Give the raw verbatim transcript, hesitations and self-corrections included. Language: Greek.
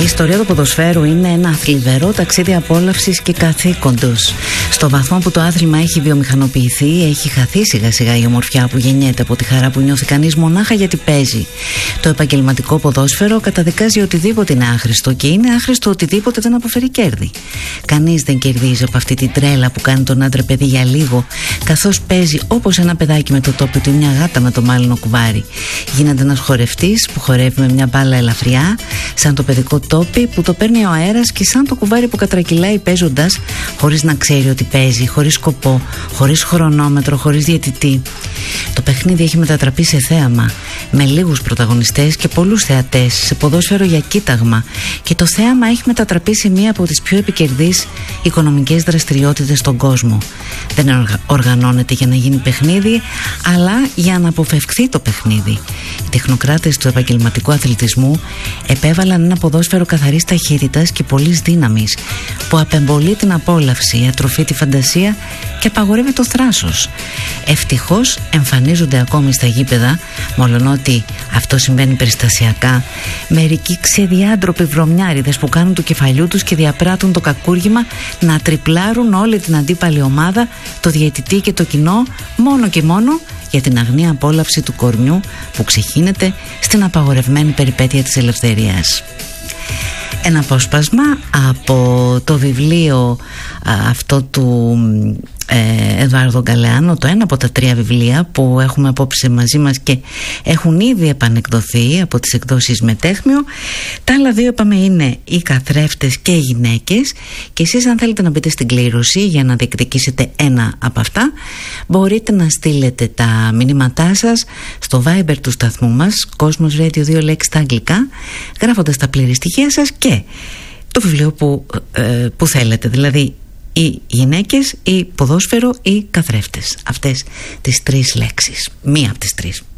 ιστορία του ποδοσφαίρου είναι ένα θλιβερό ταξίδι απόλαυσης και καθήκοντος. Στο βαθμό που το άθλημα έχει βιομηχανοποιηθεί, έχει χαθεί σιγά σιγά η ομορφιά που γεννιέται από τη χαρά που νιώθει κανείς μονάχα γιατί παίζει. Το επαγγελματικό ποδόσφαιρο καταδικάζει οτιδήποτε είναι άχρηστο και είναι άχρηστο οτιδήποτε δεν αποφέρει κέρδη. Κανείς δεν κερδίζει από αυτή την τρέλα που κάνει τον άντρα παιδί για λίγο, καθώς παίζει όπως ένα παιδάκι με το τόπι του, μια γάτα με το μάλινο κουβάρι. Γίνεται ένας χορευτής που χορεύει με μια μπάλα ελαφριά, σαν το παιδικό τόπι που το παίρνει ο αέρας και σαν το κουβάρι που κατρακυλάει παίζοντας, χωρίς να ξέρει ότι παίζει, χωρίς σκοπό, χωρίς χρονόμετρο, χωρίς διαιτητή. Το παιχνίδι έχει μετατραπεί σε θέαμα, με λίγους πρωταγωνιστές και πολλούς θεατές, σε ποδόσφαιρο για κοίταγμα, και το θέαμα έχει μετατραπεί σε μία από τις πιο επικερδείς οικονομικές δραστηριότητες στον κόσμο. Δεν οργανώνεται για να γίνει παιχνίδι, αλλά για να αποφευχθεί το παιχνίδι. Οι τεχνοκράτες του επαγγελματικού αθλητισμού επέβαλαν ένα ποδόσφαιρο καθαρής ταχύτητας και πολλής δύναμης, που απεμπολεί την απόλαυση, ατροφεί τη φαντασία και απαγορεύει το θράσος. Ευτυχώς εμφανίζονται ακόμη στα γήπεδα, μολονότι αυτό συμβαίνει περιστασιακά, μερικοί ξεδιάντροποι βρωμιάριδες που κάνουν του κεφαλιού τους και διαπράττουν το κακούργημα να τριπλάρουν όλη την αντίπαλη ομάδα, το διαιτητή και το κοινό, μόνο και μόνο για την αγνή απόλαυση του κορμιού που ξεχύνεται στην απαγορευμένη περιπέτεια της ελευθερίας. Ένα απόσπασμα από το βιβλίο α, αυτό του ε, Εδουάρδο Γκαλεάνο, το ένα από τα τρία βιβλία που έχουμε απόψε μαζί μας και έχουν ήδη επανεκδοθεί από τις εκδόσεις Μετέχμιο. Τα άλλα δύο, είπαμε, είναι οι καθρέφτες και οι γυναίκες, και εσείς αν θέλετε να μπείτε στην κλήρωση για να διεκδικήσετε ένα από αυτά, μπορείτε να στείλετε τα μηνύματά σας στο Viber του σταθμού μας, Κόσμος Radio, δύο λέξεις στα αγγλικά, γράφοντας τα πλήρη στοιχεία σας και το βιβλίο που, ε, που θέλετε, δηλαδή οι γυναίκες, ή ποδόσφαιρο, ή καθρέφτες. Αυτές τις τρεις λέξεις, μία από τις τρεις.